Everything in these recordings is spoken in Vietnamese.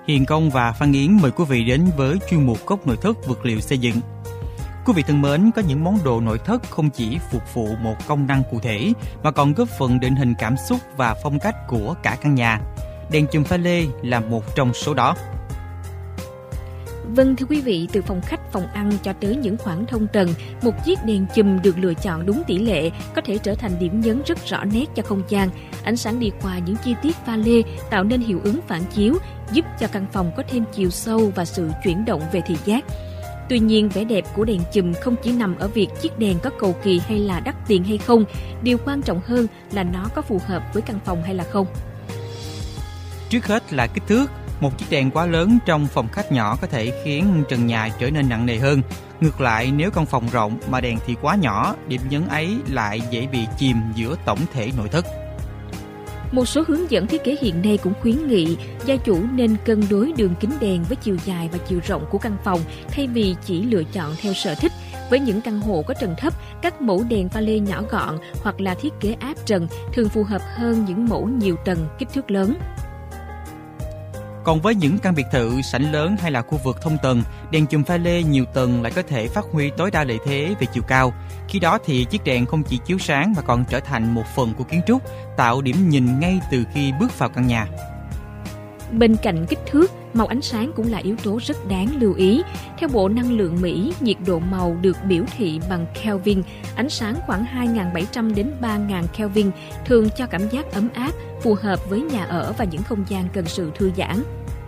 Hiền Công và Phan Yến mời quý vị đến với chuyên mục Cốc nội thất vật liệu xây dựng. Quý vị thân mến, có những món đồ nội thất không chỉ phục vụ một công năng cụ thể mà còn góp phần định hình cảm xúc và phong cách của cả căn nhà. Đèn chùm pha lê là một trong số đó. Vâng, thưa quý vị, từ phòng khách, phòng ăn cho tới những khoảng thông tầng, một chiếc đèn chùm được lựa chọn đúng tỷ lệ có thể trở thành điểm nhấn rất rõ nét cho không gian. Ánh sáng đi qua những chi tiết pha lê tạo nên hiệu ứng phản chiếu, giúp cho căn phòng có thêm chiều sâu và sự chuyển động về thị giác. Tuy nhiên, vẻ đẹp của đèn chùm không chỉ nằm ở việc chiếc đèn có cầu kỳ hay là đắt tiền hay không, điều quan trọng hơn là nó có phù hợp với căn phòng hay là không. Trước hết là kích thước. Một chiếc đèn quá lớn trong phòng khách nhỏ có thể khiến trần nhà trở nên nặng nề hơn. Ngược lại, nếu căn phòng rộng mà đèn thì quá nhỏ, điểm nhấn ấy lại dễ bị chìm giữa tổng thể nội thất. Một số hướng dẫn thiết kế hiện nay cũng khuyến nghị gia chủ nên cân đối đường kính đèn với chiều dài và chiều rộng của căn phòng thay vì chỉ lựa chọn theo sở thích. Với những căn hộ có trần thấp, các mẫu đèn pha lê nhỏ gọn hoặc là thiết kế áp trần thường phù hợp hơn những mẫu nhiều tầng kích thước lớn. Còn với những căn biệt thự, sảnh lớn hay là khu vực thông tầng, đèn chùm pha lê nhiều tầng lại có thể phát huy tối đa lợi thế về chiều cao. Khi đó thì chiếc đèn không chỉ chiếu sáng mà còn trở thành một phần của kiến trúc, tạo điểm nhìn ngay từ khi bước vào căn nhà. Bên cạnh kích thước, màu ánh sáng cũng là yếu tố rất đáng lưu ý. Theo Bộ Năng lượng Mỹ, nhiệt độ màu được biểu thị bằng Kelvin, ánh sáng khoảng 2.700 đến 3.000 Kelvin thường cho cảm giác ấm áp, phù hợp với nhà ở và những không gian cần sự thư giãn.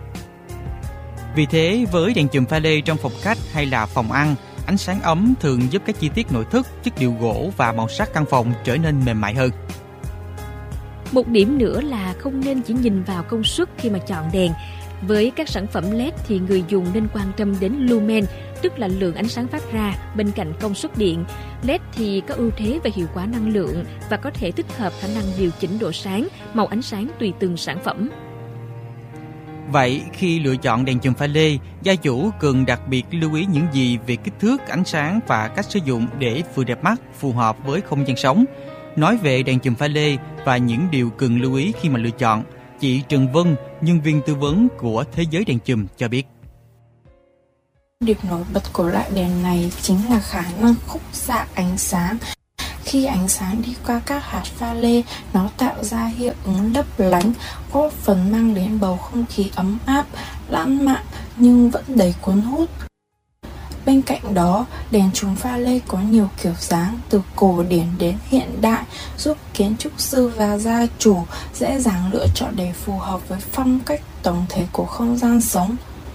Vì thế, với đèn chùm pha lê trong phòng khách hay là phòng ăn, ánh sáng ấm thường giúp các chi tiết nội thất, chất liệu gỗ và màu sắc căn phòng trở nên mềm mại hơn. Một điểm nữa là không nên chỉ nhìn vào công suất khi mà chọn đèn. Với các sản phẩm LED thì người dùng nên quan tâm đến lumen, tức là lượng ánh sáng phát ra bên cạnh công suất điện. LED thì có ưu thế về hiệu quả năng lượng và có thể tích hợp khả năng điều chỉnh độ sáng, màu ánh sáng tùy từng sản phẩm. Vậy khi lựa chọn đèn chùm pha lê, gia chủ cần đặc biệt lưu ý những gì về kích thước, ánh sáng và cách sử dụng để vừa đẹp mắt, phù hợp với không gian sống? Nói về đèn chùm pha lê và những điều cần lưu ý khi mà lựa chọn, chị Trần Vân, nhân viên tư vấn của Thế giới đèn chùm cho biết. Điểm nổi bật của loại đèn này chính là khả năng khúc xạ ánh sáng. Khi ánh sáng đi qua các hạt pha lê, nó tạo ra hiệu ứng lấp lánh, góp phần mang đến bầu không khí ấm áp, lãng mạn nhưng vẫn đầy cuốn hút. Bên cạnh đó, đèn chùm pha lê có nhiều kiểu dáng từ cổ điển đến hiện đại, giúp kiến trúc sư và gia chủ dễ dàng lựa chọn để phù hợp với phong cách tổng thể của không gian sống.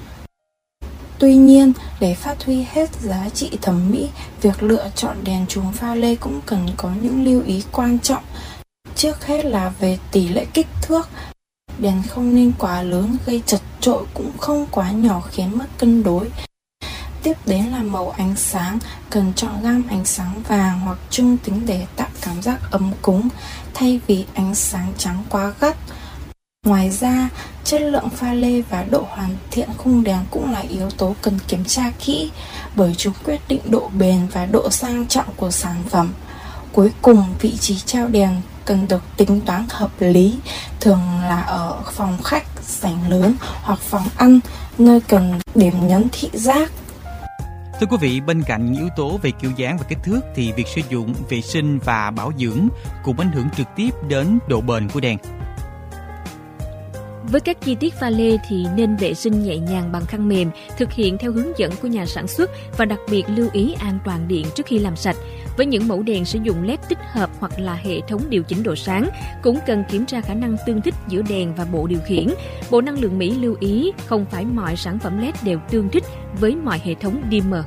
Tuy nhiên, để phát huy hết giá trị thẩm mỹ, việc lựa chọn đèn chùm pha lê cũng cần có những lưu ý quan trọng. Trước hết là về tỷ lệ kích thước. Đèn không nên quá lớn gây chật chội, cũng không quá nhỏ khiến mất cân đối. Tiếp đến là màu ánh sáng, cần chọn gam ánh sáng vàng hoặc trung tính để tạo cảm giác ấm cúng, thay vì ánh sáng trắng quá gắt. Ngoài ra, chất lượng pha lê và độ hoàn thiện khung đèn cũng là yếu tố cần kiểm tra kỹ, bởi chúng quyết định độ bền và độ sang trọng của sản phẩm. Cuối cùng, vị trí treo đèn cần được tính toán hợp lý, thường là ở phòng khách, sảnh lớn hoặc phòng ăn, nơi cần điểm nhấn thị giác. Thưa quý vị, bên cạnh những yếu tố về kiểu dáng và kích thước thì việc sử dụng, vệ sinh và bảo dưỡng cũng ảnh hưởng trực tiếp đến độ bền của đèn. Với các chi tiết pha lê thì nên vệ sinh nhẹ nhàng bằng khăn mềm, thực hiện theo hướng dẫn của nhà sản xuất và đặc biệt lưu ý an toàn điện trước khi làm sạch. Với những mẫu đèn sử dụng LED tích hợp hoặc là hệ thống điều chỉnh độ sáng, cũng cần kiểm tra khả năng tương thích giữa đèn và bộ điều khiển. Bộ Năng lượng Mỹ lưu ý không phải mọi sản phẩm LED đều tương thích với mọi hệ thống dimmer.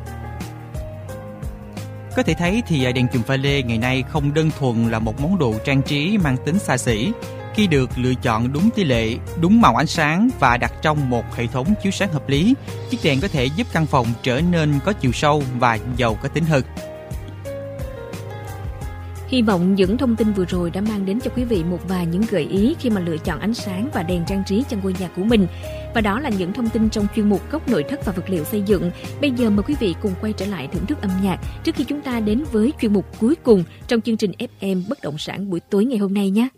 Có thể thấy thì đèn chùm pha lê ngày nay không đơn thuần là một món đồ trang trí mang tính xa xỉ. Khi được lựa chọn đúng tỷ lệ, đúng màu ánh sáng và đặt trong một hệ thống chiếu sáng hợp lý, chiếc đèn có thể giúp căn phòng trở nên có chiều sâu và giàu cá tính hơn. Hy vọng những thông tin vừa rồi đã mang đến cho quý vị một vài những gợi ý khi mà lựa chọn ánh sáng và đèn trang trí cho ngôi nhà của mình. Và đó là những thông tin trong chuyên mục Góc nội thất và vật liệu xây dựng. Bây giờ mời quý vị cùng quay trở lại thưởng thức âm nhạc trước khi chúng ta đến với chuyên mục cuối cùng trong chương trình FM Bất động sản buổi tối ngày hôm nay nhé.